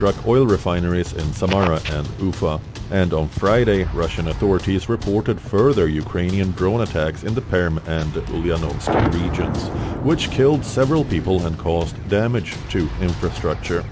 struck oil refineries in Samara and Ufa. And on Friday, Russian authorities reported further Ukrainian drone attacks in the Perm and Ulyanovsk regions, which killed several people and caused damage to infrastructure.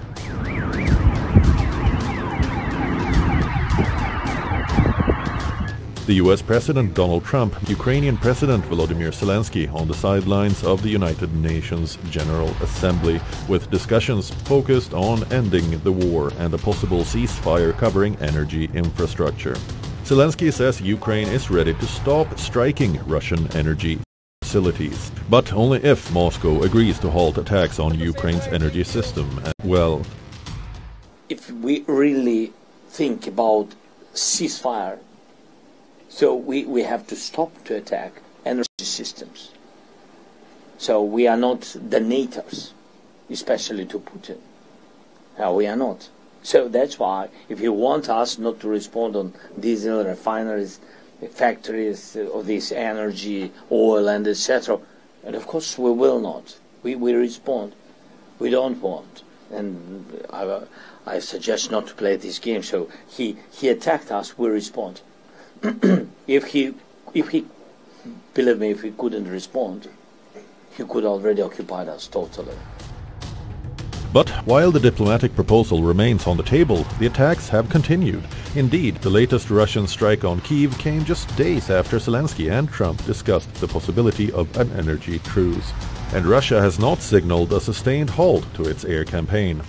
The US President Donald Trump, Ukrainian President Volodymyr Zelensky on the sidelines of the United Nations General Assembly, with discussions focused on ending the war and a possible ceasefire covering energy infrastructure. Zelensky says Ukraine is ready to stop striking Russian energy facilities, but only if Moscow agrees to halt attacks on Ukraine's energy system. Well, if we really think about ceasefire, so we have to stop to attack energy systems. So we are not donators, especially to Putin. No, we are not. So that's why if you want us not to respond on diesel refineries, factories of this energy, oil and etc., and of course we will not. We respond. We don't want. And I suggest not to play this game. So he attacked us, we respond. If he believe me, if he couldn't respond, he could already occupy us totally. But while the diplomatic proposal remains on the table, the attacks have continued. Indeed, the latest Russian strike on Kyiv came just days after Zelensky and Trump discussed the possibility of an energy truce. And Russia has not signaled a sustained halt to its air campaign.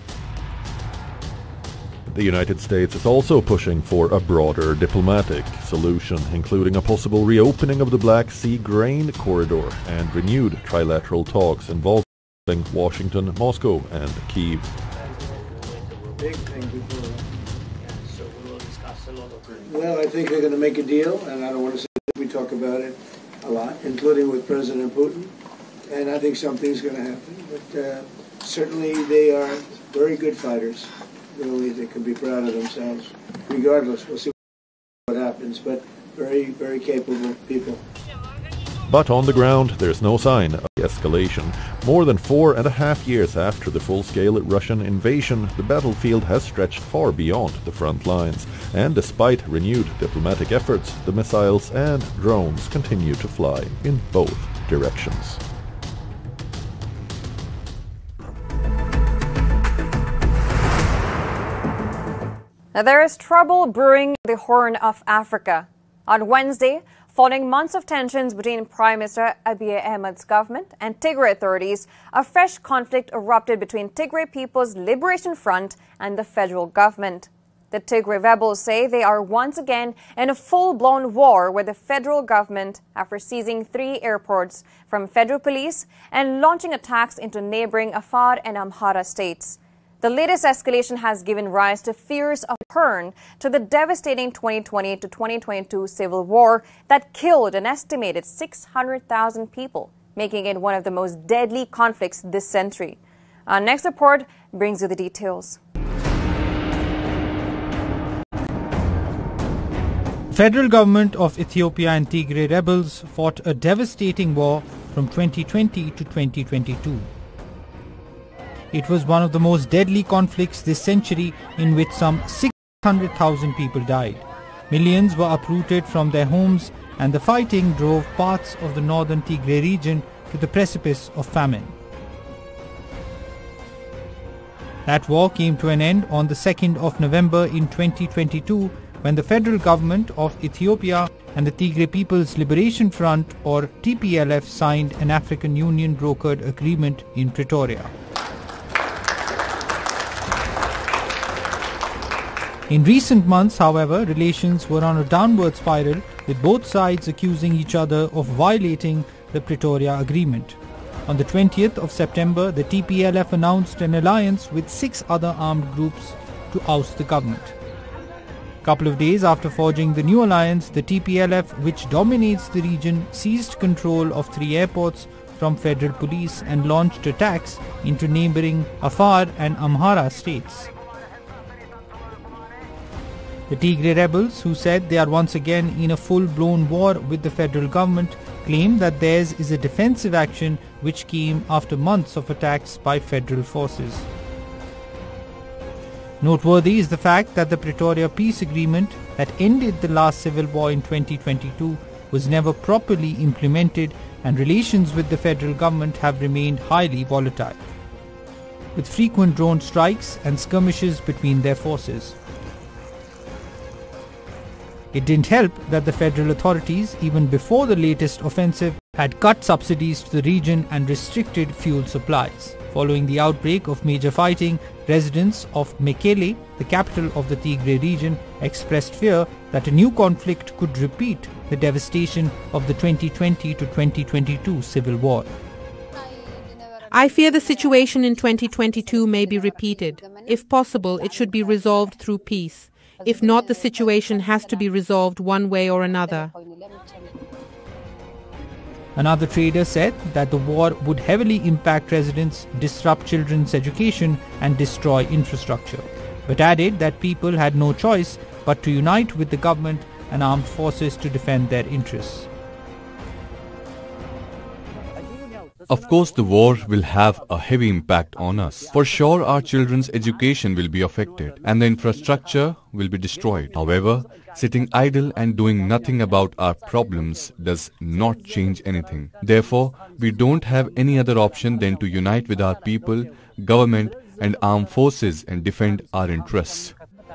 The United States is also pushing for a broader diplomatic solution, including a possible reopening of the Black Sea grain corridor and renewed trilateral talks involving Washington, Moscow, and Kyiv. So we'll discuss a lot of things. Well, I think they're going to make a deal, and I don't want to say that we talk about it a lot, including with President Putin, and I think something's going to happen. But certainly they are very good fighters. Really, they can be proud of themselves. Regardless, we'll see what happens, but very, very capable people. But on the ground, there's no sign of escalation. More than 4.5 years after the full-scale Russian invasion, the battlefield has stretched far beyond the front lines. And despite renewed diplomatic efforts, the missiles and drones continue to fly in both directions. Now, there is trouble brewing in the Horn of Africa. On Wednesday, following months of tensions between Prime Minister Abiy Ahmed's government and Tigray authorities, a fresh conflict erupted between Tigray People's Liberation Front and the federal government. The Tigray rebels say they are once again in a full-blown war with the federal government after seizing 3 airports from federal police and launching attacks into neighboring Afar and Amhara states. The latest escalation has given rise to fears of a return to the devastating 2020 to 2022 civil war that killed an estimated 600,000 people, making it one of the most deadly conflicts this century. Our next report brings you the details. Federal government of Ethiopia and Tigray rebels fought a devastating war from 2020 to 2022. It was one of the most deadly conflicts this century, in which some 600,000 people died. Millions were uprooted from their homes, and the fighting drove parts of the northern Tigray region to the precipice of famine. That war came to an end on the 2nd of November in 2022, when the federal government of Ethiopia and the Tigray People's Liberation Front, or TPLF, signed an African Union brokered agreement in Pretoria. In recent months, however, relations were on a downward spiral, with both sides accusing each other of violating the Pretoria Agreement. On the 20th of September, the TPLF announced an alliance with 6 other armed groups to oust the government. A couple of days after forging the new alliance, the TPLF, which dominates the region, seized control of 3 airports from federal police and launched attacks into neighboring Afar and Amhara states. The Tigray rebels, who said they are once again in a full-blown war with the federal government, claim that theirs is a defensive action which came after months of attacks by federal forces. Noteworthy is the fact that the Pretoria Peace Agreement that ended the last civil war in 2022 was never properly implemented, and relations with the federal government have remained highly volatile, with frequent drone strikes and skirmishes between their forces. It didn't help that the federal authorities, even before the latest offensive, had cut subsidies to the region and restricted fuel supplies. Following the outbreak of major fighting, residents of Mekelle, the capital of the Tigray region, expressed fear that a new conflict could repeat the devastation of the 2020 to 2022 civil war. I fear the situation in 2022 may be repeated. If possible, it should be resolved through peace. If not, the situation has to be resolved one way or another. Another trader said that the war would heavily impact residents, disrupt children's education and destroy infrastructure, but added that people had no choice but to unite with the government and armed forces to defend their interests. Of course, the war will have a heavy impact on us. For sure, our children's education will be affected and the infrastructure will be destroyed. However, sitting idle and doing nothing about our problems does not change anything. Therefore, we don't have any other option than to unite with our people, government and armed forces and defend our interests.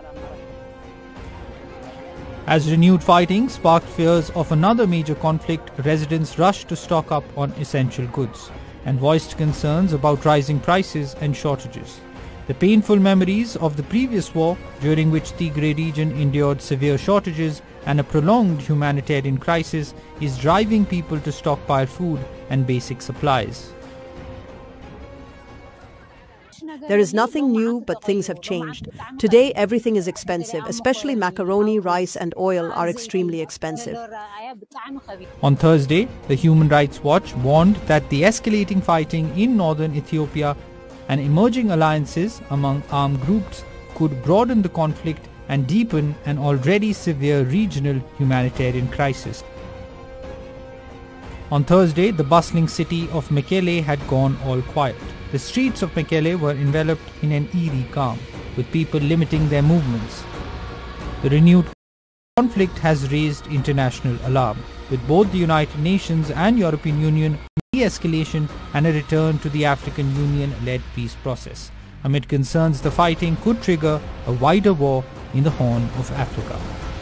As renewed fighting sparked fears of another major conflict, residents rushed to stock up on essential goods and voiced concerns about rising prices and shortages. The painful memories of the previous war, during which Tigray region endured severe shortages and a prolonged humanitarian crisis, is driving people to stockpile food and basic supplies. There is nothing new, but things have changed. Today, everything is expensive, especially macaroni, rice and oil are extremely expensive. On Thursday, the Human Rights Watch warned that the escalating fighting in northern Ethiopia and emerging alliances among armed groups could broaden the conflict and deepen an already severe regional humanitarian crisis. On Thursday, the bustling city of Mekelle had gone all quiet. The streets of Mekelle were enveloped in an eerie calm, with people limiting their movements. The renewed conflict has raised international alarm, with both the United Nations and European Union de-escalation and a return to the African Union-led peace process, amid concerns the fighting could trigger a wider war in the Horn of Africa.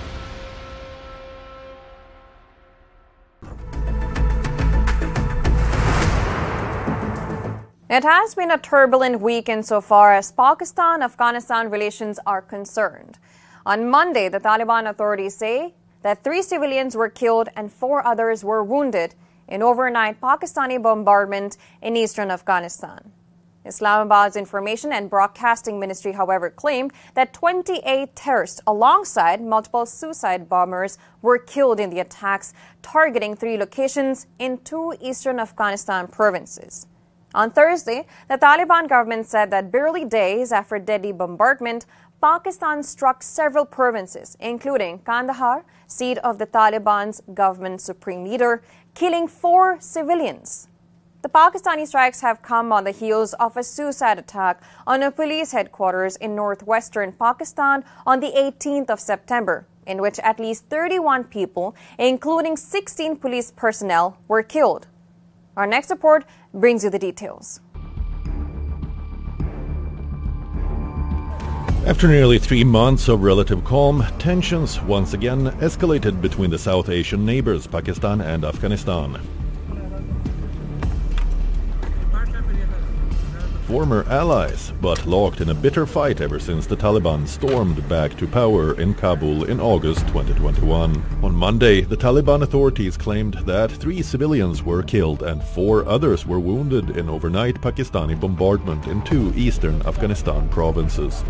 It has been a turbulent week insofar as Pakistan-Afghanistan relations are concerned. On Monday, the Taliban authorities say that 3 civilians were killed and 4 others were wounded in overnight Pakistani bombardment in eastern Afghanistan. Islamabad's Information and Broadcasting Ministry, however, claimed that 28 terrorists alongside multiple suicide bombers were killed in the attacks targeting 3 locations in 2 eastern Afghanistan provinces. On Thursday, the Taliban government said that barely days after deadly bombardment, Pakistan struck several provinces, including Kandahar, seat of the Taliban's government supreme leader, killing 4 civilians. The Pakistani strikes have come on the heels of a suicide attack on a police headquarters in northwestern Pakistan on the 18th of September, in which at least 31 people, including 16 police personnel, were killed. Our next report brings you the details. After nearly 3 months of relative calm, tensions once again escalated between the South Asian neighbors Pakistan and Afghanistan. Former allies, but locked in a bitter fight ever since the Taliban stormed back to power in Kabul in August 2021. On Monday, the Taliban authorities claimed that 3 civilians were killed and 4 others were wounded in overnight Pakistani bombardment in 2 eastern Afghanistan provinces.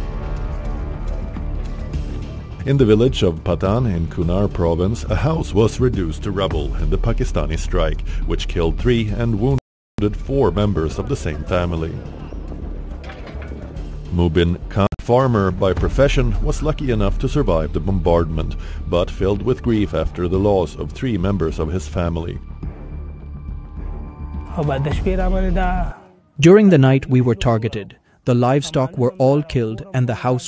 In the village of Patan in Kunar province, a house was reduced to rubble in the Pakistani strike, which killed 3 and wounded 4 members of the same family. Mubin Khan, farmer by profession, was lucky enough to survive the bombardment, but filled with grief after the loss of 3 members of his family. During the night we were targeted. The livestock were all killed and the house